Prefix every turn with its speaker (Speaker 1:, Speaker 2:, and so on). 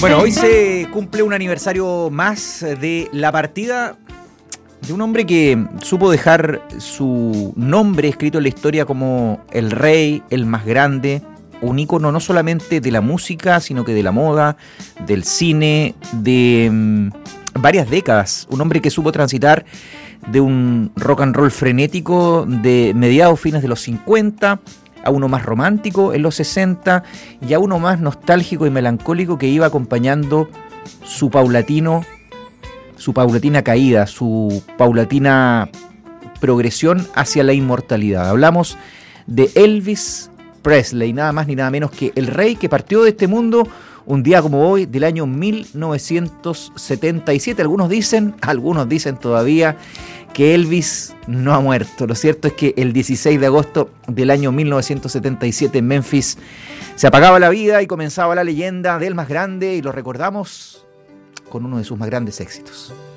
Speaker 1: Bueno, hoy se cumple un aniversario más de la partida de un hombre que supo dejar su nombre escrito en la historia como el rey, el más grande, un ícono no solamente de la música, sino que de la moda, del cine, de varias décadas. Un hombre que supo transitar de un rock and roll frenético de mediados, fines de los 50, a uno más romántico en los 60 y a uno más nostálgico y melancólico que iba acompañando su paulatina caída, su paulatina progresión hacia la inmortalidad. Hablamos de Elvis Presley, nada más ni nada menos que el rey que partió de este mundo un día como hoy del año 1977. Algunos dicen todavía que Elvis no ha muerto. Lo cierto es que el 16 de agosto del año 1977 en Memphis se apagaba la vida y comenzaba la leyenda del más grande, y lo recordamos con uno de sus más grandes éxitos.